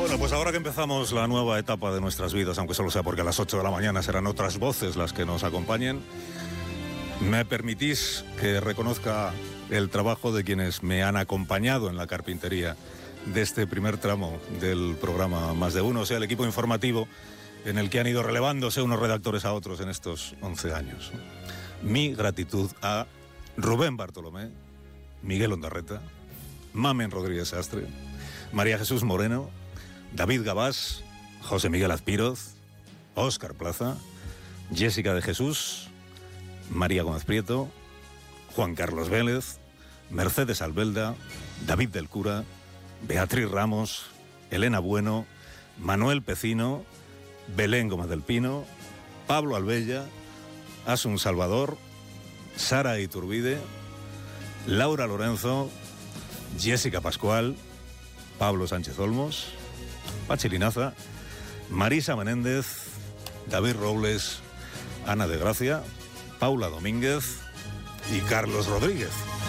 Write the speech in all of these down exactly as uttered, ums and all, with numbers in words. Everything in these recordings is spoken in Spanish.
Bueno, pues ahora que empezamos la nueva etapa de nuestras vidas, aunque solo sea porque a las ocho de la mañana serán otras voces las que nos acompañen, me permitís que reconozca el trabajo de quienes me han acompañado en la carpintería de este primer tramo del programa Más de Uno, o sea, el equipo informativo en el que han ido relevándose unos redactores a otros en estos once años. Mi gratitud a Rubén Bartolomé, Miguel Ondarreta, Mamen Rodríguez Sastre, María Jesús Moreno, David Gabás, José Miguel Azpiroz, Óscar Plaza, Jessica de Jesús, María Gómez Prieto, Juan Carlos Vélez, Mercedes Albelda, David del Cura, Beatriz Ramos, Elena Bueno, Manuel Pecino, Belén Gómez del Pino, Pablo Albella, Asun Salvador, Sara Iturbide, Laura Lorenzo, Jessica Pascual, Pablo Sánchez Olmos, Pachi Linaza, Marisa Menéndez, David Robles, Ana de Gracia, Paula Domínguez y Carlos Rodríguez.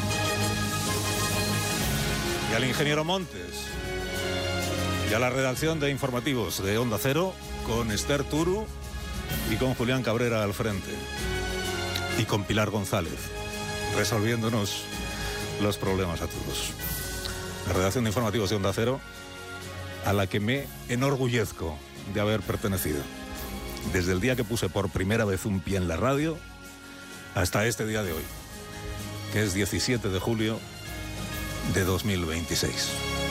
Y al ingeniero Montes. Y a la redacción de informativos de Onda Cero, con Esther Turu y con Julián Cabrera al frente. Y con Pilar González, resolviéndonos los problemas a todos. La redacción de informativos de Onda Cero, a la que me enorgullezco de haber pertenecido. Desde el día que puse por primera vez un pie en la radio, hasta este día de hoy, que es diecisiete de julio de dos mil veintiséis.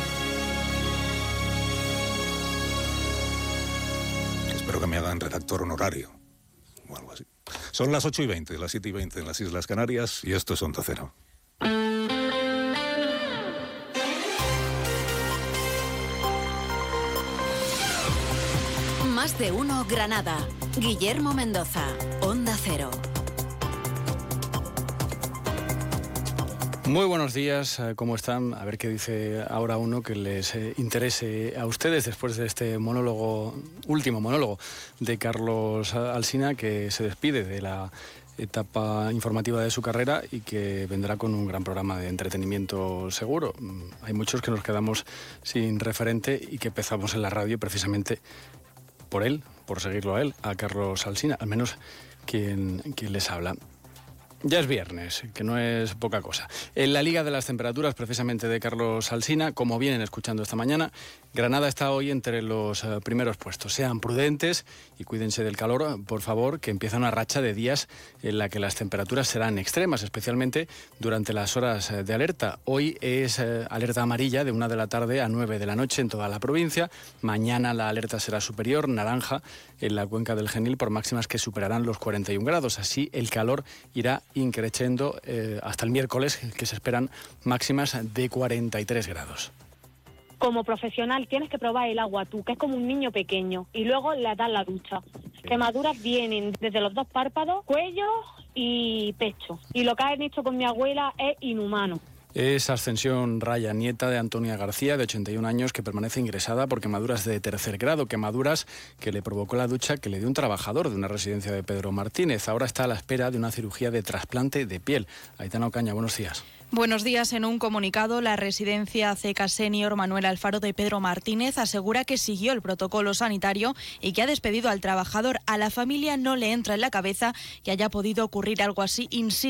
Espero que me hagan redactor honorario o algo así. Son las ocho y veinte, las siete y veinte en las Islas Canarias, y esto es Onda Cero. Más de Uno Granada. Guillermo Mendoza, Onda Cero. Muy buenos días, ¿cómo están? A ver qué dice ahora uno que les interese a ustedes después de este monólogo, último monólogo de Carlos Alsina, que se despide de la etapa informativa de su carrera y que vendrá con un gran programa de entretenimiento seguro. Hay muchos que nos quedamos sin referente y que empezamos en la radio precisamente por él, por seguirlo a él, a Carlos Alsina, al menos quien, quien les habla. Ya es viernes, que no es poca cosa. En la Liga de las Temperaturas, precisamente de Carlos Alsina, como vienen escuchando esta mañana, Granada está hoy entre los uh, primeros puestos. Sean prudentes y cuídense del calor, por favor, que empieza una racha de días en la que las temperaturas serán extremas, especialmente durante las horas de alerta. Hoy es uh, alerta amarilla de una de la tarde a nueve de la noche en toda la provincia. Mañana la alerta será superior, naranja, en la cuenca del Genil, por máximas que superarán los cuarenta y un grados. Así el calor irá increciendo eh, hasta el miércoles, que se esperan máximas de cuarenta y tres grados. Como profesional tienes que probar el agua tú, que es como un niño pequeño, y luego le das la ducha. Quemaduras vienen desde los dos párpados, cuello y pecho. Y lo que han hecho con mi abuela es inhumano. Es Ascensión Raya, nieta de Antonia García, de ochenta y un años, que permanece ingresada por quemaduras de tercer grado, quemaduras que le provocó la ducha que le dio un trabajador de una residencia de Pedro Martínez. Ahora está a la espera de una cirugía de trasplante de piel. Aitana Ocaña, buenos días. Buenos días. En un comunicado, la residencia C E C A Senior Manuel Alfaro de Pedro Martínez asegura que siguió el protocolo sanitario y que ha despedido al trabajador. A la familia no le entra en la cabeza que haya podido ocurrir algo así, insiste.